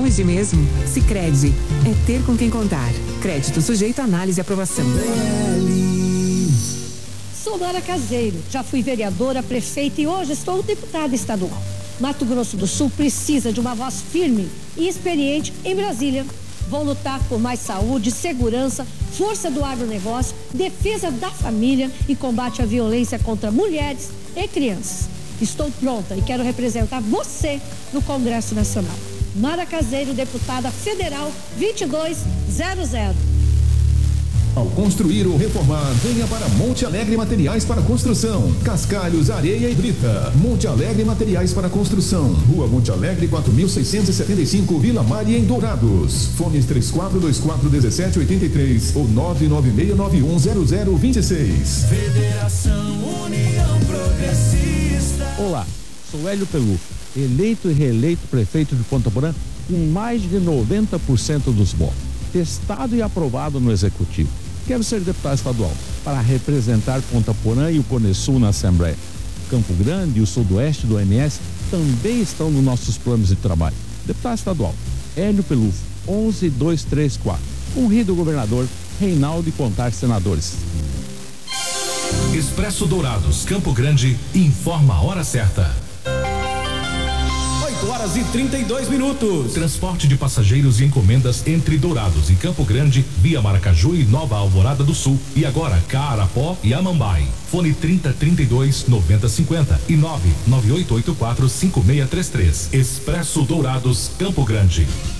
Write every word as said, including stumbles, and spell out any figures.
hoje mesmo. Sicredi, é ter com quem contar. Crédito sujeito a análise e aprovação. Sou Mara Caseiro, já fui vereadora, prefeita e hoje estou deputada estadual. Mato Grosso do Sul precisa de uma voz firme e experiente em Brasília. Vou lutar por mais saúde, segurança, força do agronegócio, defesa da família e combate à violência contra mulheres e crianças. Estou pronta e quero representar você no Congresso Nacional. Mara Caseiro, deputada federal vinte e dois zero zero. Ao construir ou reformar, venha para Monte Alegre Materiais para Construção. Cascalhos, areia e brita. Monte Alegre Materiais para Construção. Rua Monte Alegre, quatro mil seiscentos e setenta e cinco, Vila Maria, em Dourados. Fones três quatro dois quatro um sete oito três ou nove nove seis nove um zero zero dois seis. Federação União Progressista. Olá, sou Hélio Pelu, eleito e reeleito prefeito de Ponta Porã com mais de noventa por cento dos votos. Testado e aprovado no Executivo. Quero ser deputado estadual para representar Ponta Porã e o Cone Sul na Assembleia. Campo Grande e o Sudoeste do M S também estão nos nossos planos de trabalho. Deputado estadual, Hélio Pelufo, onze dois três quatro. Convido o governador Reinaldo e contar senadores. Expresso Dourados, Campo Grande, informa a hora certa. oito horas e trinta e dois minutos. Transporte de passageiros e encomendas entre Dourados e Campo Grande, via Maracaju e Nova Alvorada do Sul. E agora, Carapó e Amambai. Fone trinta, trinta e dois, noventa, cinquenta e nove nove oito oito quatro cinco seis três três. Expresso Dourados, Campo Grande.